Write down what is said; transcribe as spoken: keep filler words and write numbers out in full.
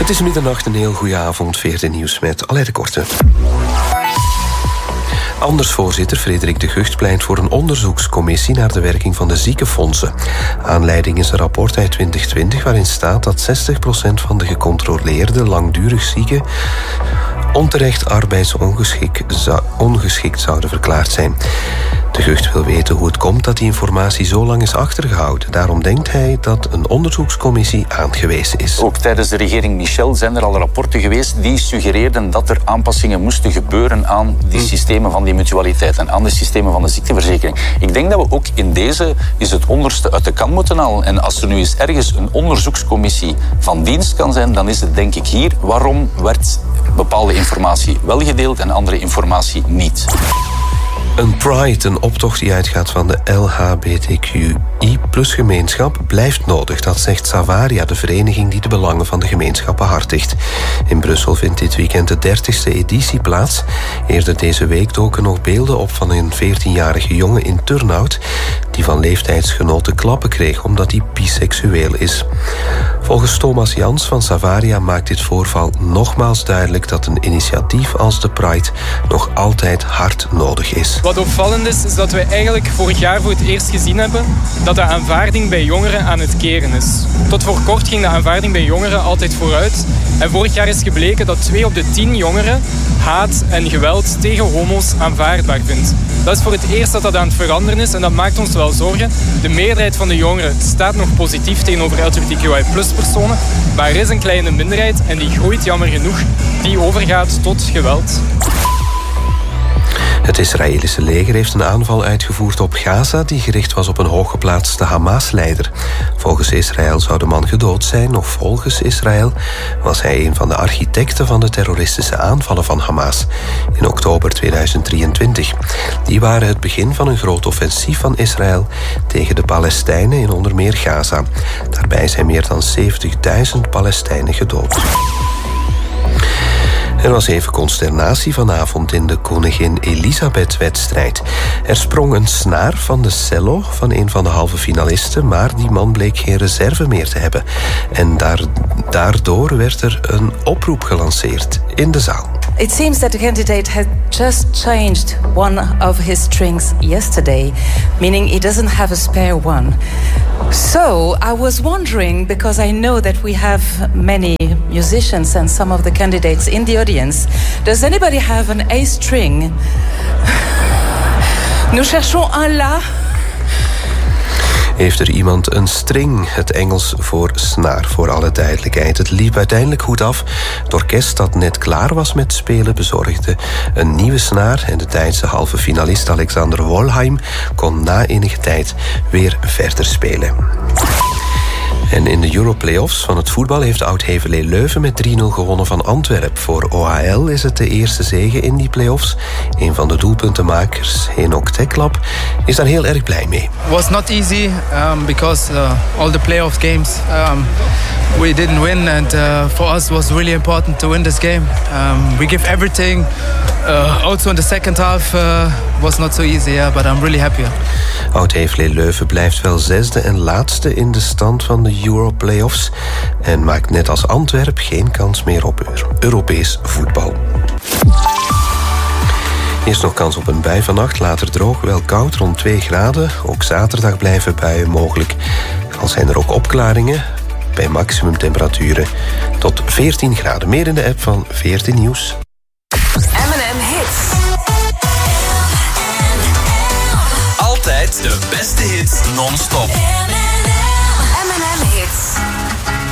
Het is middernacht, een heel goede avond. V R T Nieuws met Aleid de Korte. Andersvoorzitter Frederik de Gucht pleit voor een onderzoekscommissie naar de werking van de ziekenfondsen. Aanleiding is een rapport uit twintig twintig waarin staat dat zestig procent van de gecontroleerde langdurig zieken onterecht arbeidsongeschikt zouden verklaard zijn. De Gucht wil weten hoe het komt dat die informatie zo lang is achtergehouden. Daarom denkt hij dat een onderzoekscommissie aangewezen is. Ook tijdens de regering Michel zijn er al rapporten geweest die suggereerden dat er aanpassingen moesten gebeuren aan die systemen van die mutualiteit en aan de systemen van de ziekteverzekering. Ik denk dat we ook in deze is het onderste uit de kan moeten halen. En als er nu eens ergens een onderzoekscommissie van dienst kan zijn, dan is het denk ik hier. Waarom werd bepaalde informatie wel gedeeld en andere informatie niet? Een Pride, een optocht die uitgaat van de L H B T Q I plus gemeenschap, blijft nodig. Dat zegt Savaria, de vereniging die de belangen van de gemeenschap behartigt. In Brussel vindt dit weekend de dertigste editie plaats. Eerder deze week doken nog beelden op van een veertienjarige jongen in Turnhout die van leeftijdsgenoten klappen kreeg omdat hij biseksueel is. Volgens Thomas Jans van Savaria maakt dit voorval nogmaals duidelijk dat een initiatief als de Pride nog altijd hard nodig is. Wat opvallend is, is dat we eigenlijk vorig jaar voor het eerst gezien hebben dat de aanvaarding bij jongeren aan het keren is. Tot voor kort ging de aanvaarding bij jongeren altijd vooruit. En vorig jaar is gebleken dat twee op de tien jongeren haat en geweld tegen homo's aanvaardbaar vindt. Dat is voor het eerst dat dat aan het veranderen is en dat maakt ons wel zorgen. De meerderheid van de jongeren staat nog positief tegenover L G B T Q I plus personen, maar er is een kleine minderheid en die groeit jammer genoeg, die overgaat tot geweld. Het Israëlische leger heeft een aanval uitgevoerd op Gaza die gericht was op een hooggeplaatste Hamas-leider. Volgens Israël zou de man gedood zijn, of volgens Israël was hij een van de architecten van de terroristische aanvallen van Hamas in oktober tweeduizend drieëntwintig. Die waren het begin van een groot offensief van Israël tegen de Palestijnen in onder meer Gaza. Daarbij zijn meer dan zeventigduizend Palestijnen gedood. Er was even consternatie vanavond in de Koningin Elisabeth-wedstrijd. Er sprong een snaar van de cello van een van de halve finalisten, maar die man bleek geen reserve meer te hebben. En daar, daardoor werd er een oproep gelanceerd in de zaal. It seems that the candidate had just changed one of his strings yesterday, meaning he doesn't have a spare one. So I was wondering, because I know that we have many musicians and some of the candidates in the audience, does anybody have an A string? Nous cherchons un La. Heeft er iemand een string, het Engels voor snaar, voor alle duidelijkheid. Het liep uiteindelijk goed af. Het orkest dat net klaar was met spelen bezorgde een nieuwe snaar en de Duitse halve finalist Alexander Wolheim kon na enige tijd weer verder spelen. En in de Euro-playoffs van het voetbal heeft Oud-Heverlee Leuven met drie nul gewonnen van Antwerp. Voor O H L is het de eerste zege in die playoffs. Een van de doelpuntenmakers, Henok Teklap, is daar heel erg blij mee. It was not easy um, because uh, all the playoff games um, we didn't win, and uh, for us it was really important to win this game. Um, we give everything. Uh, also in the second half uh, was not so easy, yeah, but I'm really happy. Oud-Heverlee Leuven blijft wel zesde en laatste in de stand van de Euro-playoffs en maakt net als Antwerp geen kans meer op Europees voetbal. Eerst nog kans op een bui vannacht, later droog, wel koud, rond twee graden. Ook zaterdag blijven buien mogelijk. Al zijn er ook opklaringen bij maximumtemperaturen tot veertien graden. Meer in de app van V R T Nieuws. M en M Hits. Altijd de beste hits non-stop. M en M Hits.